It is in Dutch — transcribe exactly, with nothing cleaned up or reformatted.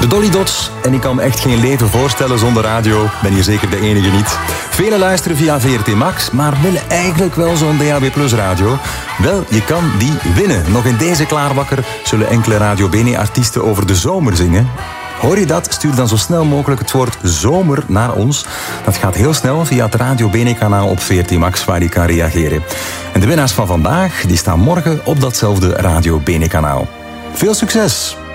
De Dolly Dots. En ik kan me echt geen leven voorstellen zonder radio. Ben hier zeker de enige niet. Velen luisteren via V R T Max, maar willen eigenlijk wel zo'n D A B Plus radio. Wel, je kan die winnen. Nog in deze klaarbakker zullen enkele Radio Bene-artiesten over de zomer zingen. Hoor je dat? Stuur dan zo snel mogelijk het woord zomer naar ons. Dat gaat heel snel via het Radio Bene-kanaal op V R T Max, waar je kan reageren. En de winnaars van vandaag die staan morgen op datzelfde Radio Bene-kanaal. Veel succes!